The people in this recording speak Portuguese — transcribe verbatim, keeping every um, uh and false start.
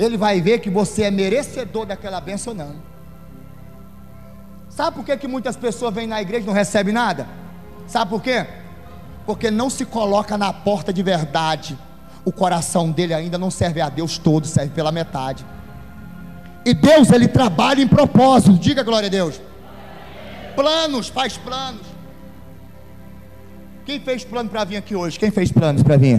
ele vai ver que você é merecedor daquela bênção ou não. Sabe por que, que muitas pessoas vêm na igreja e não recebem nada? Sabe por quê? Porque não se coloca na porta de verdade. O coração dele ainda não serve a Deus todo, serve pela metade. E Deus, ele trabalha em propósito. Diga glória a Deus. Planos, faz planos. Quem fez plano para vir aqui hoje? Quem fez planos para vir?